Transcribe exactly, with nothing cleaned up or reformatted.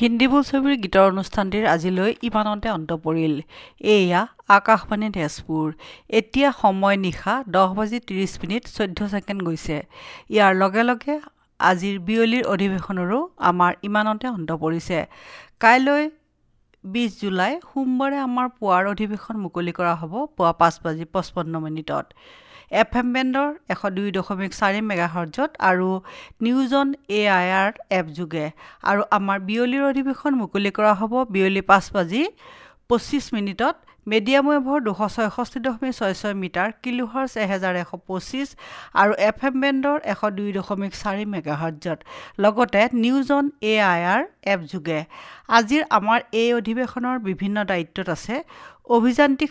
হিন্দী বোলছবিৰ গীতৰ অনুষ্ঠানটিৰ আজিলৈ ইমানতে অন্ত পৰিল। এয়া আকাশবাণী তেজপুৰ। এতিয়া সময় নিশা দহ বাজি ত্ৰিছ মিনিট চৈধ্য ছেকেণ্ড গৈছে। ইয়াৰ লগে লগে আজিৰ বিয়লিৰ অধিৱেশনৰো আমাৰ ইমানতে অন্ত পৰিছে। কাইলৈ বিছ জুলাই সোমবাৰে আমাৰ পুৱাৰ অধিৱেশন মুকলি কৰা হ'ব পুৱা পাঁচ বাজি পঁচপন্ন মিনিটত। এফ এম বেণ্ডৰ এশ দুই দশমিক চাৰি মেগাহাৰ্জত আৰু news on A I R app যোগে। আৰু আমাৰ বিয়লিৰ অধিৱেশন মুকলি কৰা হ'ব বিয়লি পাঁচ বাজি পঁচিছ মিনিটত মিডিয়াম ৱেভৰ দুশ ছয়ষষ্ঠি দশমিক ছয় ছয় মিটাৰ কিলোহাৰ্জ এহেজাৰ এশ পঁচিছ আৰু এফ এম বেণ্ডৰ এশ দুই দশমিক চাৰি মেগাহাৰ্জত লগতে news on A I R app যোগে। আজিৰ আমাৰ এই অধিৱেশনৰ বিভিন্ন দায়িত্বত আছে অভিযান্ত্ৰিক